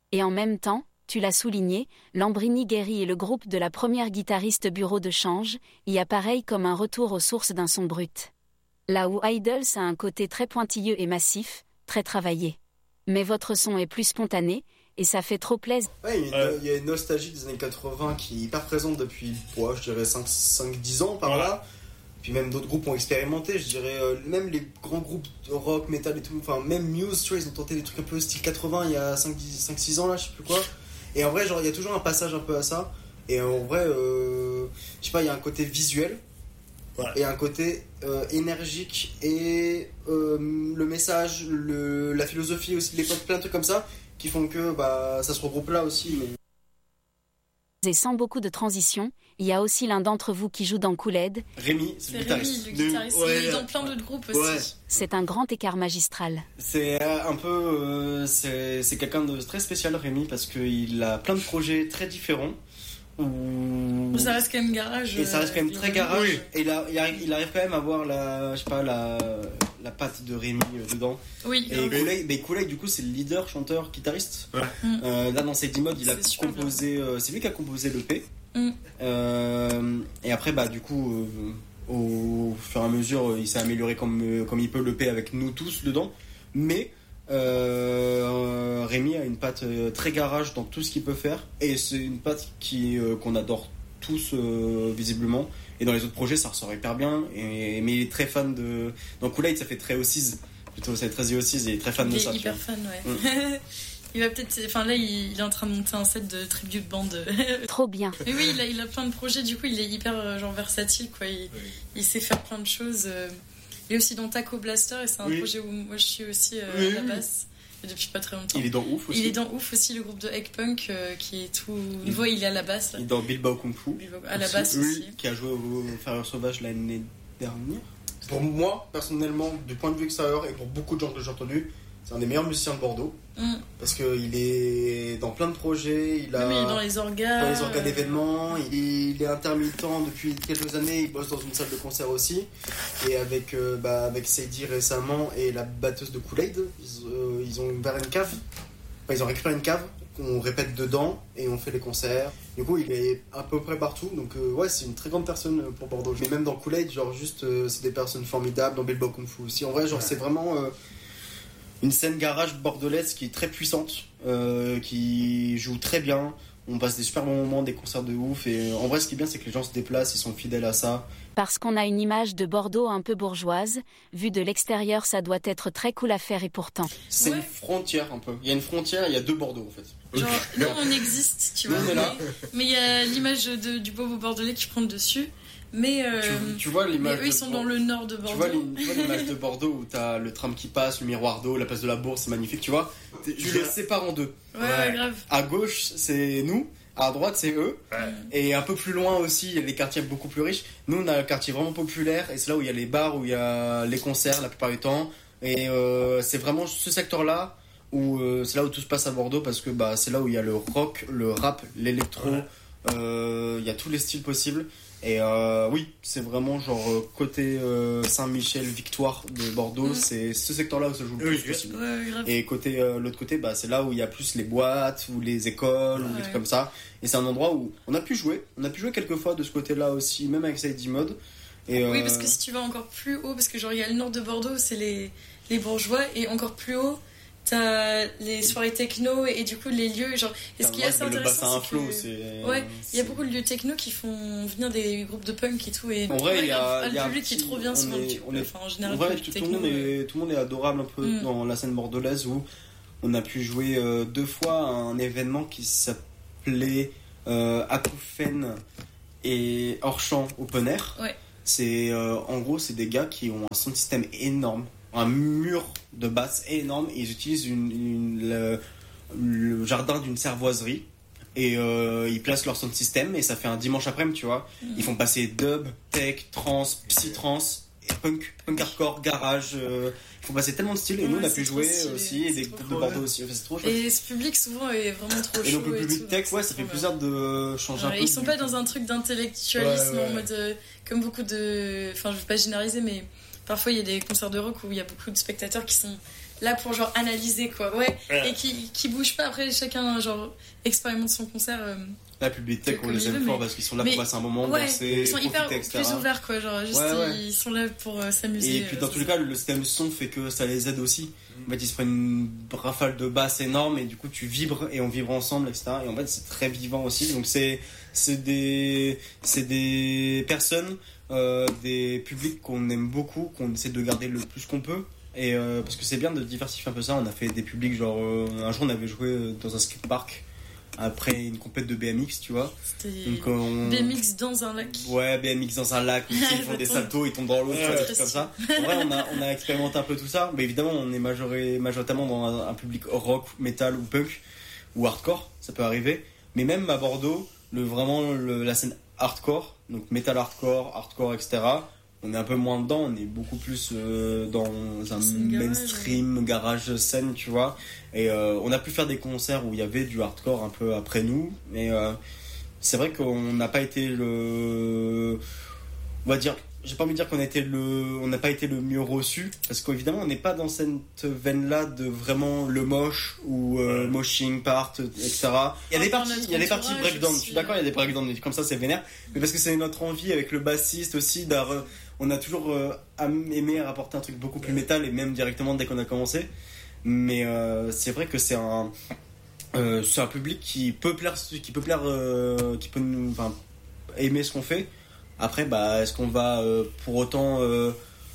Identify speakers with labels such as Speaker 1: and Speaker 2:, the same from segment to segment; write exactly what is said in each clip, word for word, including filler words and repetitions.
Speaker 1: Et en même temps, tu l'as souligné, Lambrini Gary est le groupe de la première guitariste bureau de change, y apparaît comme un retour aux sources d'un son brut. Là où Idols a un côté très pointilleux et massif, très travaillé. Mais votre son est plus spontané, et ça fait trop plaisir.
Speaker 2: Ouais, il y, a une, il y a une nostalgie des années quatre-vingts qui est hyper présente depuis, ouais, je dirais cinq dix ans par là. Puis même d'autres groupes ont expérimenté, je dirais, euh, même les grands groupes de rock, metal et tout, enfin même Muse, tu vois, ils ont tenté des trucs un peu style quatre-vingts il y a cinq six ans là, je sais plus quoi. Et en vrai, genre, il y a toujours un passage un peu à ça. Et en vrai, euh, je sais pas, il y a un côté visuel, voilà. Et un côté euh, énergique, et euh, le message, le, la philosophie aussi de l'époque, plein de trucs comme ça, qui font que bah, ça se regroupe là aussi. Mais...
Speaker 1: Et sans beaucoup de transition, il y a aussi l'un d'entre vous qui joue dans Kool-Aid.
Speaker 2: Rémi, c'est, c'est le guitariste.
Speaker 3: Rémi, le guitariste.
Speaker 2: Ouais,
Speaker 3: il est dans plein d'autres groupes aussi.
Speaker 2: Ouais.
Speaker 1: C'est un grand écart magistral.
Speaker 2: C'est un peu... Euh, c'est, c'est quelqu'un de très spécial, Rémi, parce qu'il a plein de projets très différents. Où...
Speaker 3: Ça reste quand même garage.
Speaker 2: Et ça reste quand même très garage.
Speaker 3: Oui.
Speaker 2: Et il, a, il, arrive, il arrive quand même à avoir la, je sais pas, la, la patte de Rémi euh, dedans.
Speaker 3: Oui.
Speaker 2: Et Kool-Aid, mais Kool-Aid, du coup, c'est le leader, chanteur, guitariste.
Speaker 4: Ouais.
Speaker 3: Mm.
Speaker 2: Euh, là, dans Sadie Mode, il a composé. Euh, c'est lui qui a composé l'E P.
Speaker 3: Mm.
Speaker 2: Euh, et après, bah, du coup, euh, au fur et à mesure, il s'est amélioré comme, comme il peut l'E P avec nous tous dedans. Mais. Euh, Rémi a une patte très garage dans tout ce qu'il peut faire, et c'est une patte qui, euh, qu'on adore tous euh, visiblement, et dans les autres projets ça ressort hyper bien, et, mais il est très fan de... Dans Kool-Aid ça fait très Ossies, plutôt c'est très Ossies, il est très fan
Speaker 3: il
Speaker 2: de ça.
Speaker 3: Il est hyper fan, ouais. Mm. Il va peut-être... Enfin là il, il est en train de monter un set de tribute band.
Speaker 1: Trop bien.
Speaker 3: Mais oui, il a, il a plein de projets, du coup il est hyper genre versatile, quoi. Il, oui. il sait faire plein de choses. Il est aussi dans Taco Blaster, et c'est un oui. projet où moi je suis aussi euh, oui, à la basse oui. depuis pas très longtemps.
Speaker 2: Il est dans Ouf aussi.
Speaker 3: Il est dans Ouf aussi, le groupe de Egg Punk euh, qui est tout nouveau, il est à la basse. Là.
Speaker 2: Il est dans Bilbao Kung Fu.
Speaker 3: Bilbao, à la
Speaker 2: aussi.
Speaker 3: basse
Speaker 2: oui.
Speaker 3: aussi.
Speaker 2: Qui a joué au Ferreur Sauvage l'année dernière. Pour moi, personnellement, du point de vue extérieur, et pour beaucoup de gens que j'ai entendus, c'est un des meilleurs musiciens de Bordeaux. Mm. Parce qu'il est dans plein de projets, il a
Speaker 3: oui, il est dans les orgas,
Speaker 2: dans les orgas d'événements, il est, il est intermittent depuis quelques années, il bosse dans une salle de concert aussi. Et avec, euh, bah, avec Sadie récemment et la batteuse de Kool-Aid, ils, euh, ils ont ouvert une cave, enfin, ils ont récupéré une cave, on répète dedans et on fait les concerts. Du coup, il est à peu près partout, donc euh, ouais, c'est une très grande personne pour Bordeaux. Mais même dans Kool-Aid, genre juste, euh, c'est des personnes formidables, dans Bilbao Kung Fu aussi. En vrai, genre, ouais. c'est vraiment... Euh, une scène garage bordelaise qui est très puissante, euh, qui joue très bien. On passe des super bons moments, des concerts de ouf. Et en vrai, ce qui est bien, c'est que les gens se déplacent, ils sont fidèles à ça.
Speaker 1: Parce qu'on a une image de Bordeaux un peu bourgeoise. Vu de l'extérieur, ça doit être très cool à faire, et pourtant.
Speaker 2: C'est
Speaker 3: ouais.
Speaker 2: une frontière un peu. Il y a une frontière, il y a deux Bordeaux en fait.
Speaker 3: Genre, nous on existe, tu vois.
Speaker 2: On est là.
Speaker 3: Mais il y a l'image de, du bobo bordelais qui prend le dessus. Mais, euh,
Speaker 2: tu, tu vois l'image
Speaker 3: mais eux ils sont
Speaker 2: de...
Speaker 3: dans le nord de Bordeaux.
Speaker 2: Tu vois, tu vois l'image de Bordeaux où t'as le tram qui passe, le miroir d'eau, la place de la Bourse, c'est magnifique, tu vois. Tu les sépares en deux.
Speaker 3: Ouais, ouais, grave.
Speaker 2: À gauche, c'est nous. À droite, c'est eux.
Speaker 4: Ouais.
Speaker 2: Et un peu plus loin aussi, il y a les quartiers beaucoup plus riches. Nous, on a un quartier vraiment populaire. Et c'est là où il y a les bars, où il y a les concerts la plupart du temps. Et euh, c'est vraiment ce secteur-là où euh, c'est là où tout se passe à Bordeaux. Parce que bah, c'est là où il y a le rock, le rap, l'électro. Ouais. Euh, il y a tous les styles possibles. Et euh, oui, c'est vraiment genre côté euh, Saint-Michel, Victoire de Bordeaux, mmh. c'est ce secteur-là où ça joue le
Speaker 4: oui,
Speaker 2: plus possible.
Speaker 3: Ouais,
Speaker 2: et côté euh, l'autre côté, bah c'est là où il y a plus les boîtes ou les écoles ouais. ou des trucs comme ça. Et c'est un endroit où on a pu jouer, on a pu jouer quelques fois de ce côté-là aussi, même avec Sadie Mode. Et
Speaker 3: oui,
Speaker 2: euh...
Speaker 3: parce que si tu vas encore plus haut, parce que genre il y a le nord de Bordeaux, c'est les les bourgeois, et encore plus haut. T'as les soirées techno et, et du coup les lieux genre et ce qui est assez intéressant c'est
Speaker 2: flow,
Speaker 3: que
Speaker 2: c'est...
Speaker 3: ouais il y a beaucoup de lieux techno qui font venir des groupes de punk et tout et
Speaker 2: en vrai il y a,
Speaker 3: le
Speaker 2: y a
Speaker 3: public qui est trop bien souvent enfin en général
Speaker 2: en vrai, tout, tout, le monde est, tout le monde est adorable un peu mm. dans la scène bordelaise où on a pu jouer euh, deux fois à un événement qui s'appelait euh, Acouphène et Hors-Champ Open Air.
Speaker 3: Ouais.
Speaker 2: C'est euh, en gros c'est des gars qui ont un sound system énorme, un mur de basse énorme, et ils utilisent une, une, le, le jardin d'une cervoiserie et euh, ils placent leur sound system et ça fait un dimanche après-midi, tu vois. Mmh. Ils font passer dub, tech, trance, psy-trance, punk, punk hardcore, garage. Euh, ils font passer tellement de styles et ouais, nous on a pu jouer stylé, aussi et des groupes de Bordeaux aussi. Enfin, c'est trop chouette.
Speaker 3: Et ce public souvent est vraiment trop chaud.
Speaker 2: Et donc le public tech, ouais, ça fait plaisir de changer ouais, un peu.
Speaker 3: Ils sont pas dans un truc d'intellectualisme
Speaker 2: ouais, ouais.
Speaker 3: en mode euh, comme beaucoup de. Enfin, je veux pas généraliser, mais. Parfois, il y a des concerts de rock où il y a beaucoup de spectateurs qui sont là pour genre analyser quoi, ouais, ouais. Et qui, qui bougent pas. Après, chacun genre expérimente son concert. Euh,
Speaker 2: La Bibliothèque, on les aime fort mais... parce qu'ils sont là pour passer un moment,
Speaker 3: ouais,
Speaker 2: danser,
Speaker 3: ils sont hyper
Speaker 2: et cetera.
Speaker 3: Plus ouverts quoi, genre juste ouais, ouais. Ils sont là pour euh, s'amuser.
Speaker 2: Et puis
Speaker 3: euh,
Speaker 2: dans tous les cas, le système son fait que ça les aide aussi. Mmh. En fait, ils se prennent une rafale de basse énorme et du coup tu vibres et on vibre ensemble, et cetera. Et en fait, c'est très vivant aussi. Donc c'est c'est des c'est des personnes, euh, des publics qu'on aime beaucoup, qu'on essaie de garder le plus qu'on peut. Et euh, parce que c'est bien de diversifier un peu ça. On a fait des publics genre euh, un jour on avait joué dans un skatepark. Après une compète de B M X, tu vois.
Speaker 3: C'était donc, on... B M X dans un lac.
Speaker 2: Ouais, B M X dans un lac, où ils font des saltos, ils tombent dans l'eau, ouais, des trucs comme ça. En vrai, on a, on a expérimenté un peu tout ça, mais évidemment, on est majoré, majoritairement dans un, un public rock, metal ou punk, ou hardcore, ça peut arriver. Mais même à Bordeaux, le, vraiment le, la scène hardcore, donc metal hardcore, hardcore, et cetera, on est un peu moins dedans, on est beaucoup plus euh, dans un mainstream garage, garage scène, tu vois. Et euh, on a pu faire des concerts où il y avait du hardcore un peu après nous, mais euh, c'est vrai qu'on n'a pas été le, on va dire, j'ai pas envie de dire qu'on a été le, on n'a pas été le mieux reçu, parce qu'évidemment on n'est pas dans cette veine-là de vraiment le moche ou euh, moshing part, et cetera. Il y a des parties, il y a des parties breakdown. Je suis d'accord, il y a des breakdown, comme ça c'est vénère, mais parce que c'est notre envie avec le bassiste aussi d'avoir. On a toujours euh, aimé rapporter un truc beaucoup plus métal et même directement dès qu'on a commencé. Mais euh, c'est vrai que c'est un, euh, c'est un public qui peut plaire, qui peut plaire, euh, qui peut nous, enfin, aimer ce qu'on fait. Après, bah, est-ce qu'on va euh, pour autant euh,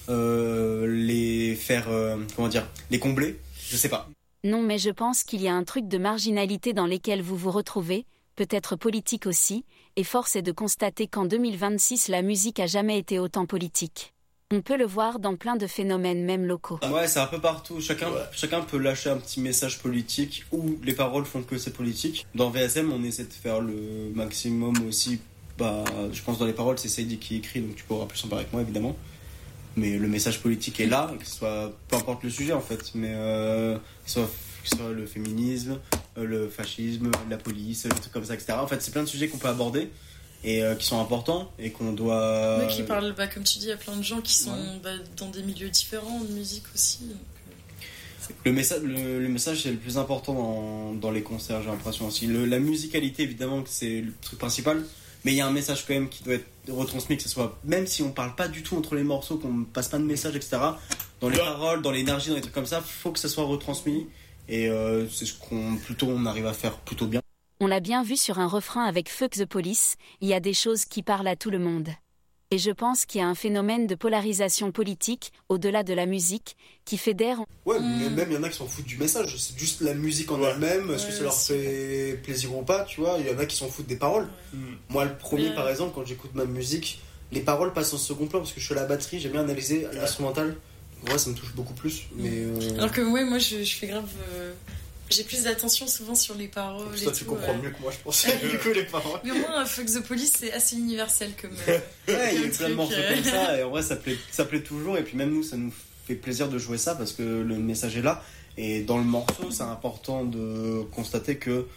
Speaker 2: euh, les faire, euh, comment dire, les combler ? Je sais pas.
Speaker 1: Non, mais je pense qu'il y a un truc de marginalité dans lesquels vous vous retrouvez, peut-être politique aussi, et force est de constater qu'en deux mille vingt-six, la musique a jamais été autant politique. On peut le voir dans plein de phénomènes, même locaux.
Speaker 2: Ouais, c'est un peu partout. Chacun, ouais. chacun peut lâcher un petit message politique ou les paroles font que c'est politique. Dans V S M, on essaie de faire le maximum aussi. Bah, je pense dans les paroles, c'est Saïdi qui écrit, donc tu pourras plus en parler avec moi, évidemment. Mais le message politique est là, que ce soit, peu importe le sujet en fait, mais euh, que ce soit, que ce soit le féminisme, le fascisme, la police, des trucs comme ça, et cetera. En fait, c'est plein de sujets qu'on peut aborder. Et euh, qui sont importants et qu'on doit.
Speaker 3: Oui, qui parlent, bah, comme tu dis, il y a plein de gens qui sont ouais. bah, dans des milieux différents de musique aussi. Donc,
Speaker 2: euh... le, message, le, le message, c'est le plus important dans, dans les concerts, j'ai l'impression aussi. Le, la musicalité, évidemment, c'est le truc principal, mais il y a un message quand même qui doit être retransmis, que ce soit, même si on parle pas du tout entre les morceaux, qu'on passe pas de message, et cetera, dans les paroles, dans l'énergie, dans les trucs comme ça, il faut que ça soit retransmis. Et euh, c'est ce qu'on plutôt on arrive à faire plutôt bien.
Speaker 1: On l'a bien vu sur un refrain avec Fuck the Police, il y a des choses qui parlent à tout le monde. Et je pense qu'il y a un phénomène de polarisation politique, au-delà de la musique, qui fédère...
Speaker 2: Ouais, mais même il y en a qui s'en foutent du message, c'est juste la musique en ouais. elle-même, est-ce ouais, que ça leur fait plaisir ou pas, tu vois, il y en a qui s'en foutent des paroles. Ouais. Moi, le premier, ouais. par exemple, quand j'écoute ma musique, les paroles passent en second plan, parce que je suis à la batterie, j'aime bien analyser l'instrumental. Ouais, ça me touche beaucoup plus, mais... Euh...
Speaker 3: Alors que ouais, moi, je, je fais grave... Euh... J'ai plus d'attention souvent sur les paroles.
Speaker 2: Ça, tu tout, comprends euh... mieux que moi, je pense. que les paroles.
Speaker 3: Mais au moins, Fuck the Police, c'est assez universel comme.
Speaker 2: Euh, ouais, il y a plein de morceaux comme ça, et en vrai, ça plaît, ça plaît toujours. Et puis, même nous, ça nous fait plaisir de jouer ça parce que le message est là. Et dans le morceau, c'est important de constater que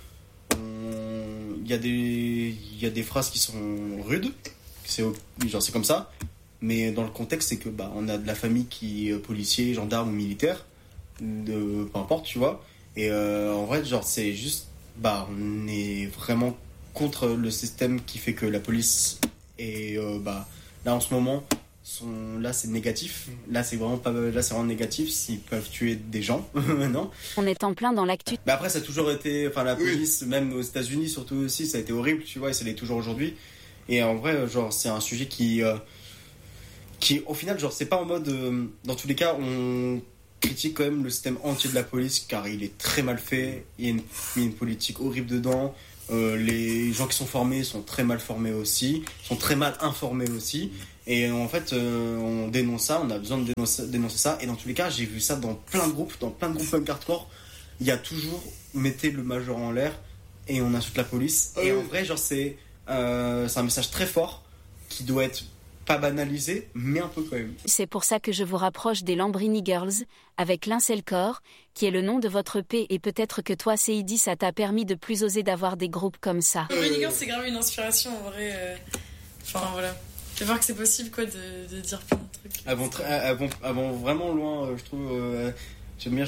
Speaker 2: il y a des, il y a des phrases qui sont rudes. C'est, genre, c'est comme ça. Mais dans le contexte, c'est que bah, on a de la famille qui est policier, gendarme ou militaire, de, peu importe, tu vois. Et euh, en vrai, genre, c'est juste, bah, on est vraiment contre le système qui fait que la police est, euh, bah, là en ce moment, sont, là c'est négatif. Là c'est vraiment pas, là c'est vraiment négatif. S'ils peuvent tuer des gens maintenant.
Speaker 1: On est en plein dans l'actu.
Speaker 2: Mais après, ça a toujours été, enfin, la police, oui. même aux États-Unis surtout aussi, ça a été horrible, tu vois, et ça l'est toujours aujourd'hui. Et en vrai, genre, c'est un sujet qui, euh, qui, au final, genre, c'est pas en mode, euh, dans tous les cas, on critique quand même le système entier de la police car il est très mal fait, il y a une, il y a une politique horrible dedans, euh, les gens qui sont formés sont très mal formés aussi, sont très mal informés aussi, et en fait euh, on dénonce ça, on a besoin de dénoncer, dénoncer ça, et dans tous les cas j'ai vu ça dans plein de groupes, dans plein de groupes punk hardcore, il y a toujours mettez le major en l'air et on insulte la police, et en vrai genre c'est, euh, c'est un message très fort qui doit être pas banalisé, mais un peu quand même.
Speaker 1: C'est pour ça que je vous rapproche des Lambrini Girls, avec Lincelcore, qui est le nom de votre E P, et peut-être que toi, Saïdi, ça t'a permis de plus oser d'avoir des groupes comme ça.
Speaker 3: Lambrini Girls, c'est grave une inspiration, en vrai. Euh... Enfin, voilà. De voir que c'est possible, quoi, de, de dire plein de trucs.
Speaker 2: Elles vont, elles vont, elles vont vraiment loin, je trouve. Euh, j'aime bien